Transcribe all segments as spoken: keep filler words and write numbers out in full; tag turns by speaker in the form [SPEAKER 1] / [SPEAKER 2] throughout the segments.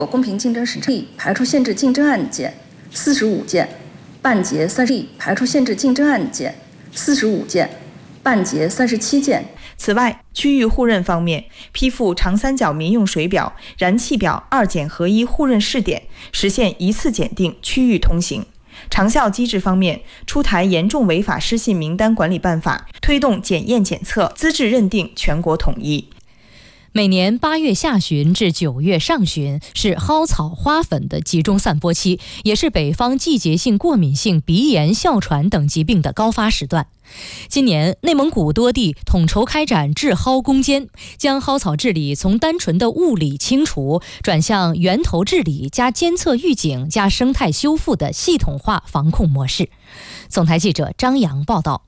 [SPEAKER 1] 公平竞争审查排除限制竞争案件四十五件，办结三十排除限制竞争案件四十五件，办结三十七件。
[SPEAKER 2] 此外，区域互认方面，批复长三角民用水表、燃气表二检合一互认试点，实现一次检定、区域通行。长效机制方面，出台严重违法失信名单管理办法，推动检验检测、资质认定全国统一。
[SPEAKER 3] 每年八月下旬至九月上旬是蒿草花粉的集中散播期，也是北方季节性过敏性鼻炎、哮喘等疾病的高发时段。今年内蒙古多地统筹开展治蒿攻坚，将蒿草治理从单纯的物理清除转向源头治理加监测预警加生态修复的系统化防控模式。总台记者张扬报道。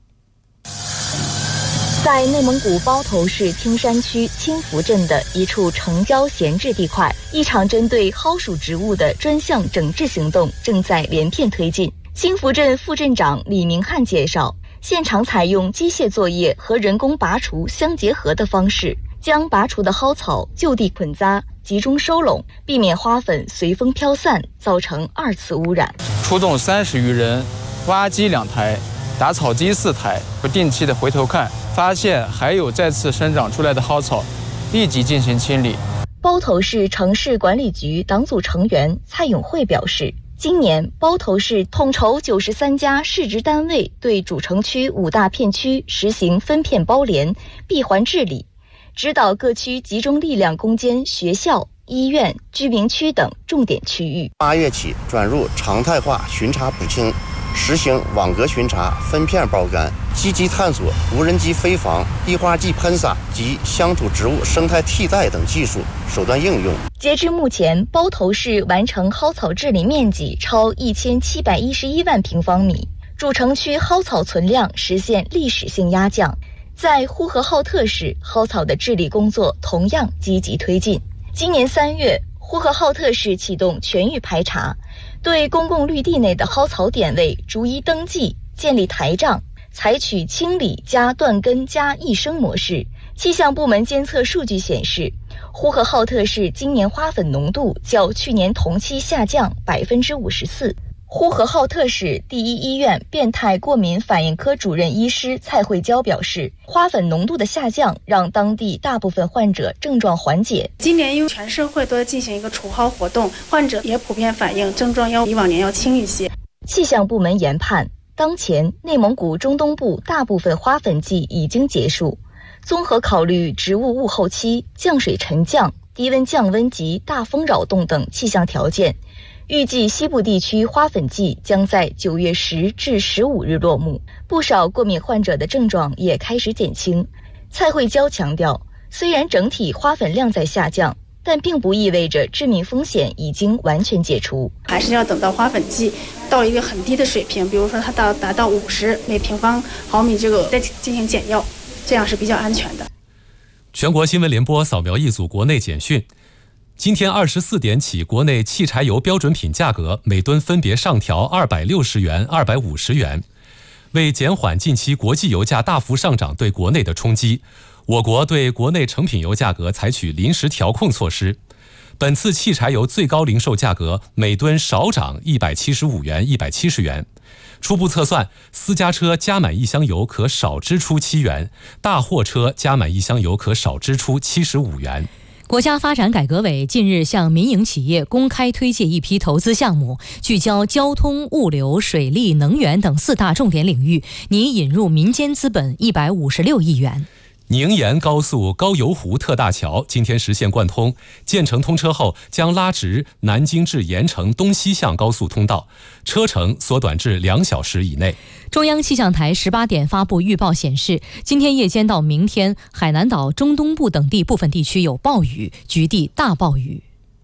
[SPEAKER 4] 在内蒙古包头市青山区青福镇的一处城郊闲置地块，一场针对蒿属植物的专项整治行动正在连片推进。青福镇副镇长李明汉介绍，现场采用机械作业和人工拔除相结合的方式，将拔除的蒿草就地捆扎，集中收拢，避免花粉随风飘散，造成二次污染。
[SPEAKER 5] 出动三十余人，挖机两台，打草机四台，不定期的回头看，发现还有再次生长出来的蒿草，立即进行清理。
[SPEAKER 4] 包头市城市管理局党组成员蔡永慧表示，今年包头市统筹九十三家市直单位对主城区五大片区实行分片包联、闭环治理，指导各区集中力量攻坚学校、医院、居民区等重点区域。
[SPEAKER 6] 八月起转入常态化巡查补清，实行网格巡查、分片包干，积极探索无人机飞防、滴花剂喷洒及乡土植物生态替代等技术手段应用。
[SPEAKER 4] 截至目前，包头市完成蒿草治理面积超一千七百一十一万平方米，主城区蒿草存量实现历史性压降。在呼和浩特市，蒿草的治理工作同样积极推进。今年三月，呼和浩特市启动全域排查，对公共绿地内的蒿草点位逐一登记，建立台账，采取清理加断根加益生模式。气象部门监测数据显示，呼和浩特市今年花粉浓度较去年同期下降百分之五十四。呼和浩特市第一医院变态过敏反应科主任医师蔡慧娇表示，花粉浓度的下降让当地大部分患者症状缓解。
[SPEAKER 7] 今年因为全社会都在进行一个除蒿活动，患者也普遍反映症状要比往年要轻一些。
[SPEAKER 4] 气象部门研判，当前内蒙古中东部大部分花粉季已经结束，综合考虑植物物候期、降水沉降、低温降温及大风扰动等气象条件，预计西部地区花粉季将在九月十至十五日落幕，不少过敏患者的症状也开始减轻。蔡慧娇强调，虽然整体花粉量在下降，但并不意味着致命风险已经完全解除，
[SPEAKER 7] 还是要等到花粉季到一个很低的水平，比如说它到达到五十每平方毫米这个再进行减药，这样是比较安全的。
[SPEAKER 8] 全国新闻联播扫描一组国内简讯。今天二十四点起，国内汽柴油标准品价格每吨分别上调二百六十元、二百五十元。为减缓近期国际油价大幅上涨对国内的冲击，我国对国内成品油价格采取临时调控措施。本次汽柴油最高零售价格每吨少涨一百七十五元、一百七十元。初步测算，私家车加满一箱油可少支出七元，大货车加满一箱油可少支出七十五元。
[SPEAKER 3] 国家发展改革委近日向民营企业公开推介一批投资项目，聚焦交通、物流、水利、能源等四大重点领域，拟引入民间资本一百五十六亿元。
[SPEAKER 8] 宁延高速高邮湖特大桥今天实现贯通，建成通车后将拉直南京至盐城东西向高速通道，车程缩短至两小时以内。
[SPEAKER 3] 中央气象台十八点发布预报显示，今天夜间到明天，海南岛中东部等地部分地区有暴雨，局地大暴雨。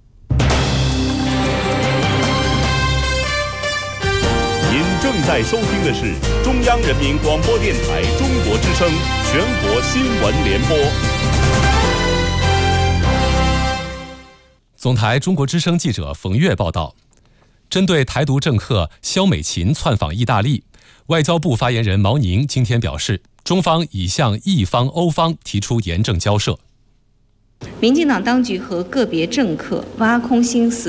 [SPEAKER 9] 您正在收听的是中央人民广播电台中国之声全国新闻联播。
[SPEAKER 8] 总台中国之声记者冯月报道，针对台独政客肖美琴窜访意大利，外交部发言人毛宁今天表示，中方已向意方、欧方提出严正交涉。
[SPEAKER 10] 民进党当局和个别政客挖空心思